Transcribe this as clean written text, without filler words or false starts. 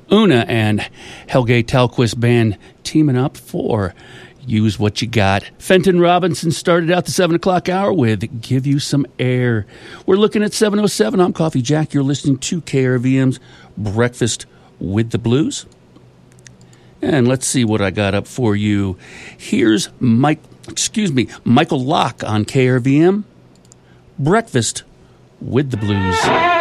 Una and Helge Talquist Band teaming up for Use What You Got. Fenton Robinson started out the 7 o'clock hour with Give You Some Air. We're looking at 7:07. I'm Coffee Jack. You're listening to KRVM's Breakfast with the Blues. And let's see what I got up for you. Here's Michael Locke on KRVM. Breakfast with the Blues.